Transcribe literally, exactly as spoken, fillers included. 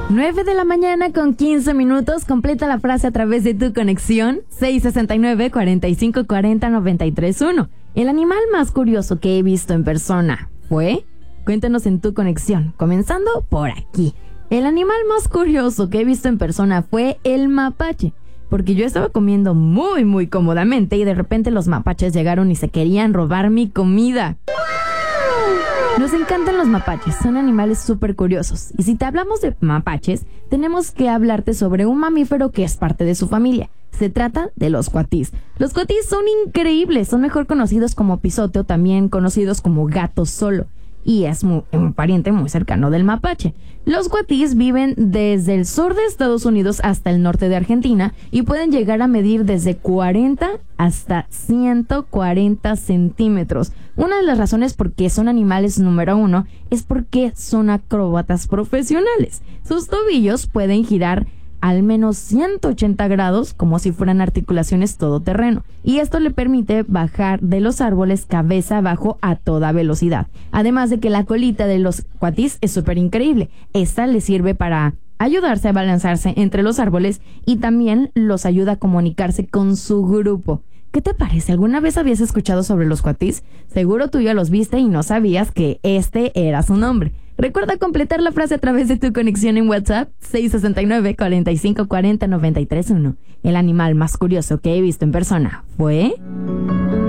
nueve de la mañana con quince minutos. Completa la frase a través de tu conexión seis sesenta y nueve, cuarenta y cinco cuarenta, noventa y tres uno. El animal más curioso que he visto en persona fue... Cuéntanos en tu conexión, comenzando por aquí. El animal más curioso que he visto en persona fue el mapache, porque yo estaba comiendo muy muy cómodamente y de repente los mapaches llegaron y se querían robar mi comida. Nos encantan los mapaches, son animales súper curiosos. Y si te hablamos de mapaches, tenemos que hablarte sobre un mamífero que es parte de su familia. Se trata de los cuatís. Los cuatís son increíbles, son mejor conocidos como pisote o también conocidos como gato solo. Y es muy, un pariente muy cercano del mapache. Los cuatís viven desde el sur de Estados Unidos hasta el norte de Argentina y pueden llegar a medir desde cuarenta hasta ciento cuarenta centímetros. Una de las razones por qué son animales número uno es porque son acróbatas profesionales. Sus tobillos pueden girar al menos ciento ochenta grados, como si fueran articulaciones todoterreno, y esto le permite bajar de los árboles cabeza abajo a toda velocidad. Además de que la colita de los cuatís es súper increíble. Esta les sirve para ayudarse a balanzarse entre los árboles y también los ayuda a comunicarse con su grupo. ¿Qué te parece? ¿Alguna vez habías escuchado sobre los cuatís? Seguro tú ya los viste y no sabías que este era su nombre. Recuerda completar la frase a través de tu conexión en WhatsApp seis sesenta y nueve, cuarenta y cinco cuarenta, noventa y tres uno. El animal más curioso que he visto en persona fue...